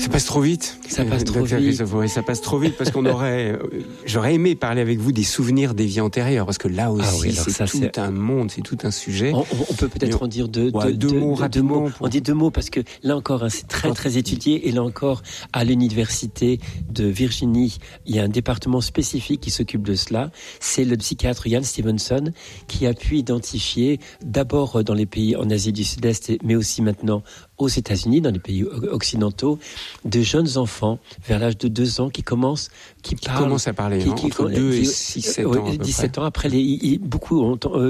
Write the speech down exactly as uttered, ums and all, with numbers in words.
Ça passe trop vite. Ça passe trop Docteur vite. Oui, ça passe trop vite parce qu'on aurait. J'aurais aimé parler avec vous des souvenirs des vies antérieures parce que là aussi, Ah oui, alors c'est ça, tout c'est- un monde, c'est tout un sujet. On, on peut peut-être Mais on- en dire deux, Ouais, deux mots rapidement mots. pour- On dit deux mots parce que là encore, hein, c'est très très étudié. Et là encore, à l'université de Virginie, il y a un département spécifique qui s'occupe de cela. C'est le psychiatre Ian Stevenson qui a pu identifier d'abord dans les pays en Asie du Sud-Est, mais aussi maintenant aux États-Unis, dans les pays occidentaux, de jeunes enfants vers l'âge de deux ans qui commencent, qui, Qui parlent, commencent à parler, hein, entre deux et six, sept ans, à peu dix-sept près. ans. Après, les, ils- beaucoup ont, euh,